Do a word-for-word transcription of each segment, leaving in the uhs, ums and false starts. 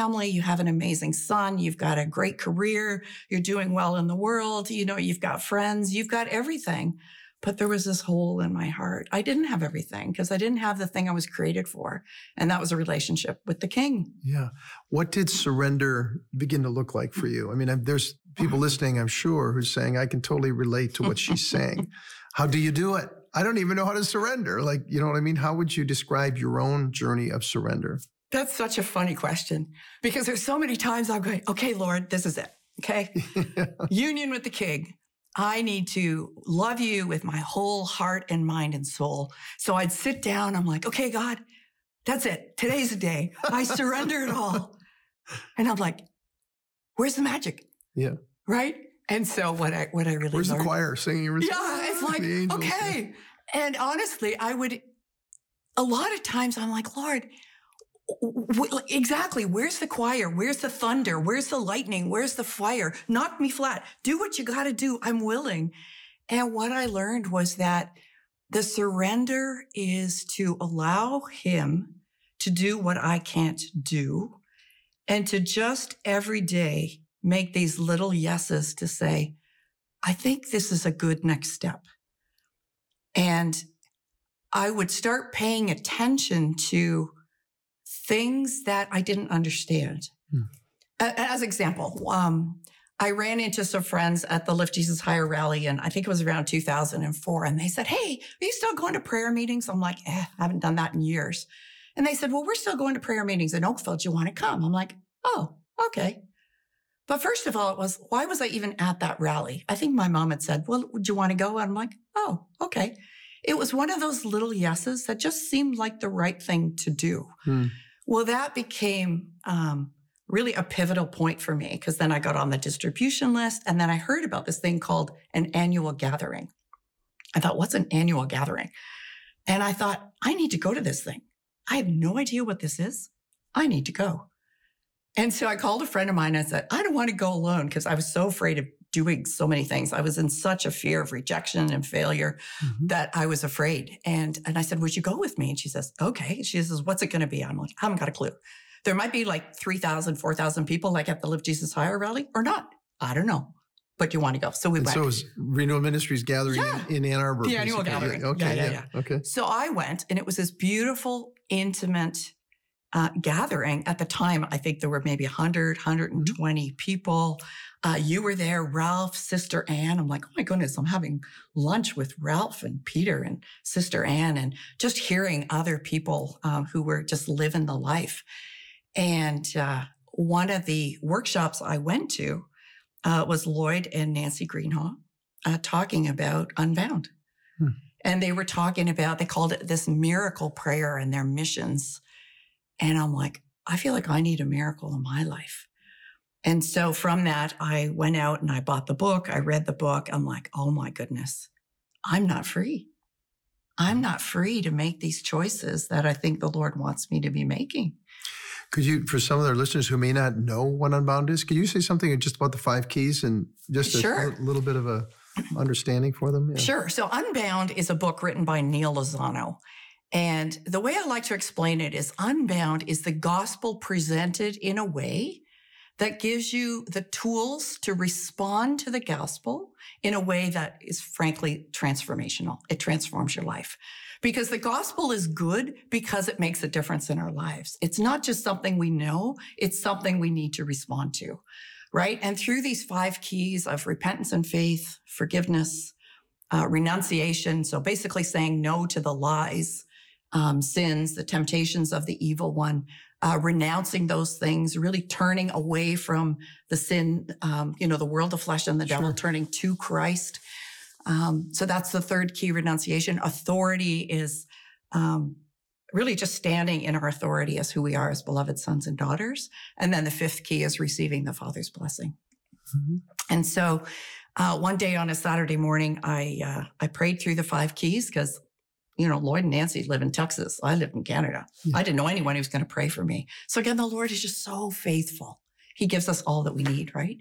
family, you have an amazing son, you've got a great career, you're doing well in the world, you know, you've got friends, you've got everything. But there was this hole in my heart. I didn't have everything because I didn't have the thing I was created for. And that was a relationship with the King. Yeah. What did surrender begin to look like for you? I mean, there's people listening, I'm sure, who's saying, I can totally relate to what she's saying. How do you do it? I don't even know how to surrender. Like, you know what I mean? How would you describe your own journey of surrender? That's such a funny question because there's so many times I'm going, okay, Lord, this is it. Okay. Yeah. Union with the King. I need to love you with my whole heart and mind and soul. So I'd sit down. I'm like, okay, God, that's it. Today's the day. I surrender it all. And I'm like, where's the magic? Yeah. Right. And so what I, what I really Where's learned, the choir singing? Yeah. It's like, angels, okay. Yeah. And honestly, I would, a lot of times I'm like, Lord, w- exactly. Where's the choir? Where's the thunder? Where's the lightning? Where's the fire? Knock me flat. Do what you got to do. I'm willing. And what I learned was that the surrender is to allow him to do what I can't do and to just every day make these little yeses to say, I think this is a good next step. And I would start paying attention to things that I didn't understand. Hmm. As example, um, I ran into some friends at the Lift Jesus Higher rally, and I think it was around two thousand four, and they said, hey, are you still going to prayer meetings? I'm like, eh, I haven't done that in years. And they said, well, we're still going to prayer meetings in Oakville. Do you want to come? I'm like, oh, okay. But first of all, it was, why was I even at that rally? I think my mom had said, well, would you want to go? And I'm like, oh, okay. It was one of those little yeses that just seemed like the right thing to do. Hmm. Well, that became um, really a pivotal point for me because then I got on the distribution list and then I heard about this thing called an annual gathering. I thought, what's an annual gathering? And I thought, I need to go to this thing. I have no idea what this is. I need to go. And so I called a friend of mine and I said, I don't want to go alone because I was so afraid of doing so many things. I was in such a fear of rejection and failure mm-hmm. that I was afraid. And, and I said, would you go with me? And she says, okay. She says, what's it going to be? I'm like, I haven't got a clue. There might be like three thousand, four thousand people like at the Lift Jesus Higher rally or not. I don't know. But you want to go. So we and went. So it was Renewal Ministries gathering yeah. in, in Ann Arbor. The annual gathering. Yeah. Okay. Yeah, yeah, yeah. yeah. Okay. So I went and it was this beautiful, intimate Uh, gathering. At the time, I think there were maybe one hundred, one hundred twenty mm-hmm. people. Uh, you were there, Ralph, Sister Anne. I'm like, oh my goodness, I'm having lunch with Ralph and Peter and Sister Anne and just hearing other people um, who were just living the life. And uh, one of the workshops I went to uh, was Lloyd and Nancy Greenhaw uh, talking about Unbound. Hmm. And they were talking about, they called it this miracle prayer and their missions. And I'm like, I feel like I need a miracle in my life. And so from that, I went out and I bought the book. I read the book. I'm like, oh my goodness, I'm not free. I'm not free to make these choices that I think the Lord wants me to be making. Could you, for some of our listeners who may not know what Unbound is, could you say something just about the five keys and just a sure. little bit of a understanding for them? Yeah. Sure. So Unbound is a book written by Neil Lozano. And the way I like to explain it is Unbound is the gospel presented in a way that gives you the tools to respond to the gospel in a way that is frankly transformational. It transforms your life because the gospel is good because it makes a difference in our lives. It's not just something we know. It's something we need to respond to, right? And through these five keys of repentance and faith, forgiveness, uh, renunciation. So basically saying no to the lies, Um, sins, the temptations of the evil one, uh, renouncing those things, really turning away from the sin, um, you know, the world of flesh and the devil, sure. turning to Christ. Um, so that's the third key, renunciation. Authority is um, really just standing in our authority as who we are as beloved sons and daughters. And then the fifth key is receiving the Father's blessing. Mm-hmm. And so uh, one day on a Saturday morning, I uh, I prayed through the five keys because you know, Lloyd and Nancy live in Texas. I live in Canada. Yeah. I didn't know anyone who was going to pray for me. So again, the Lord is just so faithful. He gives us all that we need, right?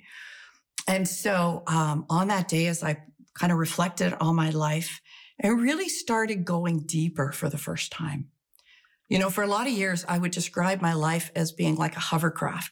And so um, on that day, as I kind of reflected on my life, I really started going deeper for the first time. You know, for a lot of years, I would describe my life as being like a hovercraft.